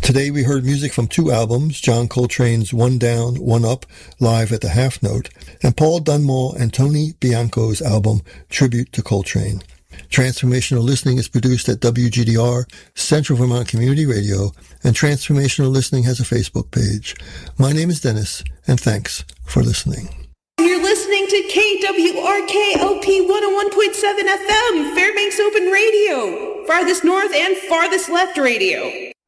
Today we heard music from two albums, John Coltrane's One Down, One Up, live at the Half Note, and Paul Dunmore and Tony Bianco's album, Tribute to Coltrane. Transformational Listening is produced at WGDR, Central Vermont Community Radio, and Transformational Listening has a Facebook page. My name is Dennis, and thanks for listening. You're listening to KWRK-LP 101.7 FM, Fairbanks Open Radio, farthest north and farthest left radio.